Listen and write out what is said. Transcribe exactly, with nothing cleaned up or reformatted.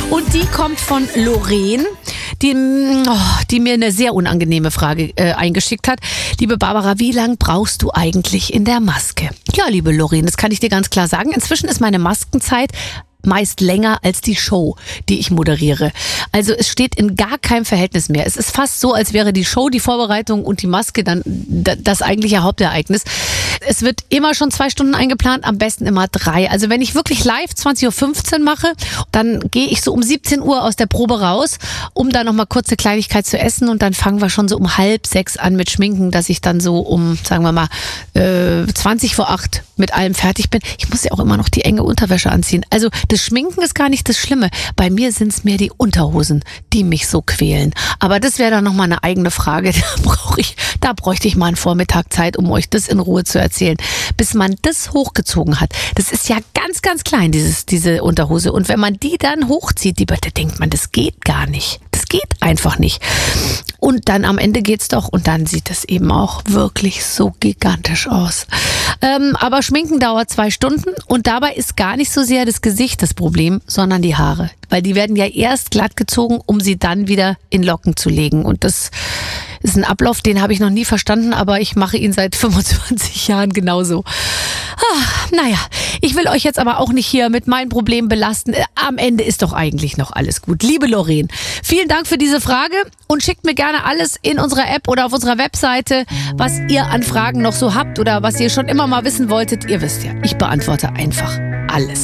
Und die kommt von Lorraine, die, oh, die mir eine sehr unangenehme Frage äh, eingeschickt hat. Liebe Barbara, wie lang brauchst du eigentlich in der Maske? Ja, liebe Lorraine, das kann ich dir ganz klar sagen. Inzwischen ist meine Maskenzeit meist länger als die Show, die ich moderiere. Also es steht in gar keinem Verhältnis mehr. Es ist fast so, als wäre die Show, die Vorbereitung und die Maske dann das eigentliche Hauptereignis. Es wird immer schon zwei Stunden eingeplant, am besten immer drei. Also wenn ich wirklich live zwanzig Uhr fünfzehn mache, dann gehe ich so um siebzehn Uhr aus der Probe raus, um dann nochmal kurz eine Kleinigkeit zu essen und dann fangen wir schon so um halb sechs an mit Schminken, dass ich dann so um, sagen wir mal, äh, zwanzig vor acht mit allem fertig bin. Ich muss ja auch immer noch die enge Unterwäsche anziehen. Also das Schminken ist gar nicht das Schlimme. Bei mir sind es mehr die Unterhosen, die mich so quälen. Aber das wäre dann nochmal eine eigene Frage. Da brauche ich, da bräuchte ich mal einen Vormittag Zeit, um euch das in Ruhe zu erzählen. Bis man das hochgezogen hat. Das ist ja ganz, ganz klein, dieses, diese Unterhose. Und wenn man die dann hochzieht, die, da denkt man, das geht gar nicht. Das geht einfach nicht. Und dann am Ende geht's doch und dann sieht es eben auch wirklich so gigantisch aus. Ähm, aber Schminken dauert zwei Stunden und dabei ist gar nicht so sehr das Gesicht das Problem, sondern die Haare. Weil die werden ja erst glatt gezogen, um sie dann wieder in Locken zu legen. Und das ist ein Ablauf, den habe ich noch nie verstanden, aber ich mache ihn seit fünfundzwanzig Jahren genauso. Ah, naja, ich will euch jetzt aber auch nicht hier mit meinen Problemen belasten. Am Ende ist doch eigentlich noch alles gut. Liebe Lorraine, vielen Dank für diese Frage und schickt mir gerne alles in unserer App oder auf unserer Webseite, was ihr an Fragen noch so habt oder was ihr schon immer mal wissen wolltet. Ihr wisst ja, ich beantworte einfach alles.